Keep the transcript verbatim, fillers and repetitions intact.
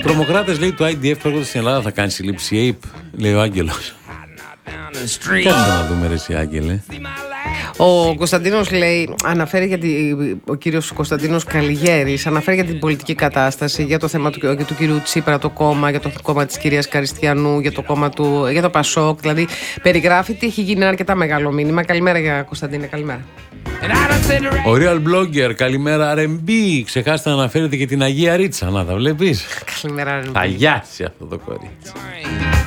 τρομοκράτες, λέει, του άι ντι εφ που έρχονται στην Ελλάδα θα κάνει συλλήψη ΑΕΠ, λέει ο Άγγελος. Κάτσε να δούμε, ρε εσύ, Άγγελε. Ο Κωνσταντίνος λέει, αναφέρει για τη, ο κύριος Κωνσταντίνος Καλιγέρης αναφέρει για την πολιτική κατάσταση, για το θέμα του, για του κύριου Τσίπρα, το κόμμα, για το κόμμα της κυρίας Καριστιανού, για το κόμμα του, για το Πασόκ. Δηλαδή περιγράφει τι έχει γίνει, ένα αρκετά μεγάλο μήνυμα. Καλημέρα για Κωνσταντίνε, καλημέρα. Ο Real Blogger, καλημέρα αρ εμ μπι. Ξεχάστε να αναφέρετε και την Αγία Ρίτσα, να τα βλέπεις. Καλημέρα αρ εμ μπι. Θα γιάσει αυτό το κορίτσι.